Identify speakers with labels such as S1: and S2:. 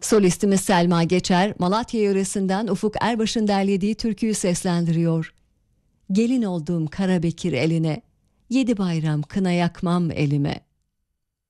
S1: Solistimiz Selma Geçer, Malatya yöresinden Ufuk Erbaş'ın derlediği türküyü seslendiriyor. Gelin olduğum Karabekir eline, 7 bayram kına yakmam elime.